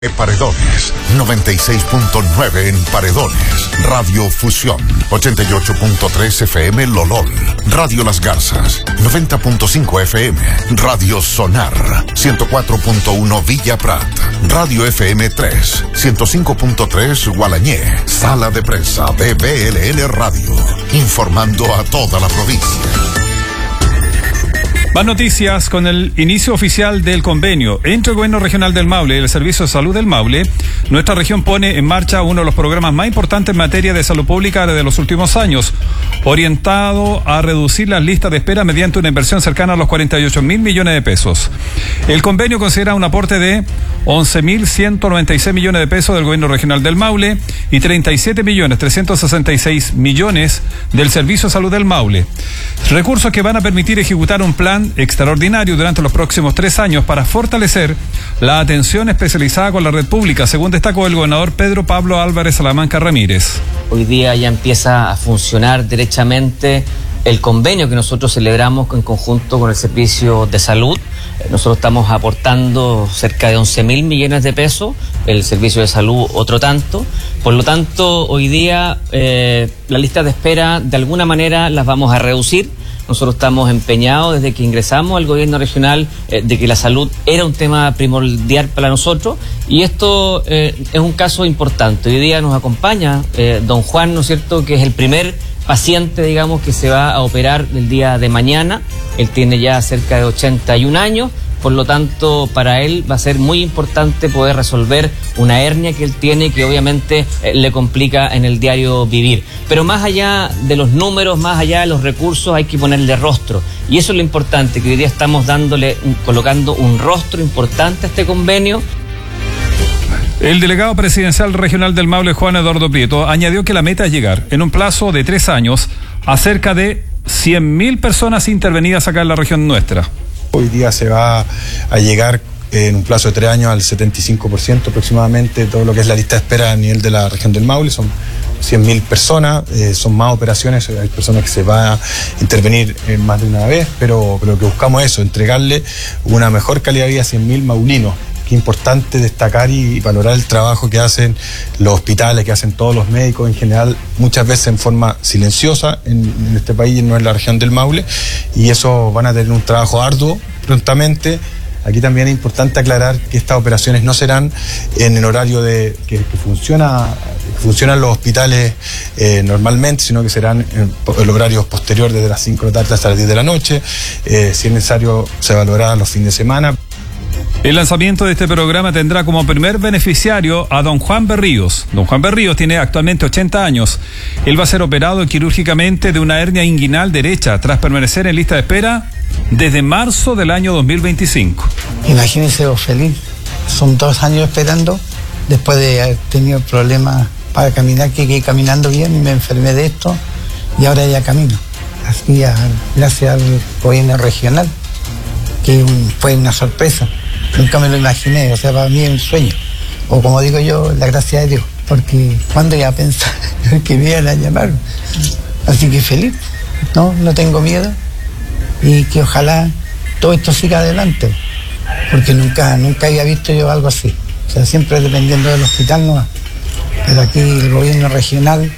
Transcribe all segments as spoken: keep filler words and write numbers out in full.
Paredones, noventa y seis punto nueve en Paredones, Radio Fusión, ochenta y ocho punto tres F M Lolol, Radio Las Garzas, noventa punto cinco F M, Radio Sonar, ciento cuatro punto uno Villa Prat, Radio F M tres, ciento cinco punto tres Gualañé, Sala de Prensa de B L N Radio, informando a toda la provincia. Más noticias. Con el inicio oficial del convenio entre el Gobierno Regional del Maule y el Servicio de Salud del Maule, nuestra región pone en marcha uno de los programas más importantes en materia de salud pública de los últimos años, orientado a reducir las listas de espera mediante una inversión cercana a los cuarenta y ocho mil millones de pesos. El convenio considera un aporte de once mil ciento noventa y seis millones de pesos del Gobierno Regional del Maule y treinta y siete millones trescientos sesenta y seis millones del Servicio de Salud del Maule. Recursos que van a permitir ejecutar un plan extraordinario durante los próximos tres años para fortalecer la atención especializada con la red pública, según destacó el gobernador Pedro Pablo Álvarez Salamanca Ramírez. Hoy día ya empieza a funcionar derechamente el convenio que nosotros celebramos en conjunto con el Servicio de Salud. Nosotros estamos aportando cerca de once mil millones de pesos, el Servicio de Salud otro tanto. Por lo tanto, hoy día eh, la lista de espera de alguna manera las vamos a reducir. Nosotros estamos empeñados desde que ingresamos al gobierno regional eh, de que la salud era un tema primordial para nosotros, y esto eh, es un caso importante. Hoy día nos acompaña eh, don Juan, ¿no es cierto?, que es el primer paciente, digamos, que se va a operar el día de mañana. Él tiene ya cerca de ochenta y un años. Por lo tanto, para él va a ser muy importante poder resolver una hernia que él tiene, que obviamente eh, le complica en el diario vivir. Pero más allá de los números, más allá de los recursos, hay que ponerle rostro. Y eso es lo importante, que hoy día estamos dándole, colocando un rostro importante a este convenio. El delegado presidencial regional del Maule, Juan Eduardo Prieto, añadió que la meta es llegar en un plazo de tres años a cerca de cien mil personas intervenidas acá en la región nuestra. Hoy día se va a llegar en un plazo de tres años al setenta y cinco por ciento aproximadamente todo lo que es la lista de espera a nivel de la región del Maule. Son cien mil personas, eh, son más operaciones, hay personas que se van a intervenir eh, más de una vez, pero, pero lo que buscamos es eso, entregarle una mejor calidad de vida a cien mil maulinos. Es importante destacar y valorar el trabajo que hacen los hospitales, que hacen todos los médicos en general, muchas veces en forma silenciosa en, en este país y no en la región del Maule, y eso van a tener un trabajo arduo prontamente. Aquí también es importante aclarar que estas operaciones no serán en el horario de que, que funciona que funcionan los hospitales eh, normalmente, sino que serán en el horario posterior, desde las cinco de la tarde hasta las diez de la noche. Eh, si es necesario, se evaluará los fines de semana. El lanzamiento de este programa tendrá como primer beneficiario a don Juan Berríos. Don Juan Berríos tiene actualmente ochenta años. Él va a ser operado quirúrgicamente de una hernia inguinal derecha tras permanecer en lista de espera desde marzo del año dos mil veinticinco. Imagínense vos, feliz. Son dos años esperando, después de haber tenido problemas para caminar, que quedé caminando bien y me enfermé de esto, y ahora ya camino. Así, a, gracias al gobierno regional, que un, fue una sorpresa. Nunca me lo imaginé, o sea, para mí es un sueño. O como digo yo, la gracia de Dios. Porque cuando iba a pensar que me iban a llamar. Así que feliz, no, no tengo miedo. Y que ojalá todo esto siga adelante. Porque nunca, nunca había visto yo algo así. O sea, siempre dependiendo del hospital nomás. Pero aquí el gobierno regional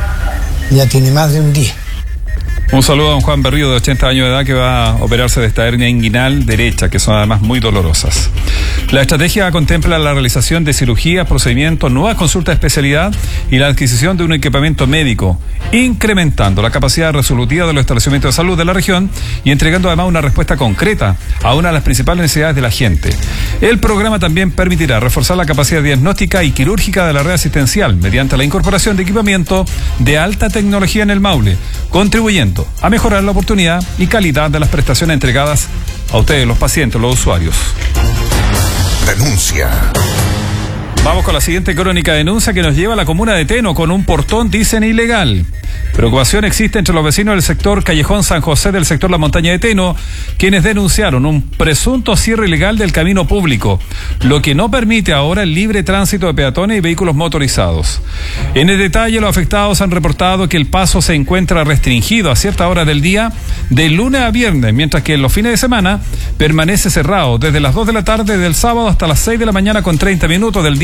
ya tiene más de un día. Un saludo a don Juan Berrío, de ochenta años de edad, que va a operarse de esta hernia inguinal derecha, que son además muy dolorosas. La estrategia contempla la realización de cirugías, procedimientos, nuevas consultas de especialidad y la adquisición de un equipamiento médico, incrementando la capacidad resolutiva de los establecimientos de salud de la región y entregando además una respuesta concreta a una de las principales necesidades de la gente. El programa también permitirá reforzar la capacidad diagnóstica y quirúrgica de la red asistencial mediante la incorporación de equipamiento de alta tecnología en el Maule, contribuyendo a mejorar la oportunidad y calidad de las prestaciones entregadas a ustedes, los pacientes, los usuarios. Denuncia. Vamos con la siguiente crónica de denuncia que nos lleva a la comuna de Teno con un portón, dicen, ilegal. Preocupación existe entre los vecinos del sector Callejón San José del sector La Montaña de Teno, quienes denunciaron un presunto cierre ilegal del camino público, lo que no permite ahora el libre tránsito de peatones y vehículos motorizados. En el detalle, los afectados han reportado que el paso se encuentra restringido a cierta hora del día, de lunes a viernes, mientras que en los fines de semana permanece cerrado desde las dos de la tarde del sábado hasta las seis de la mañana con treinta minutos del día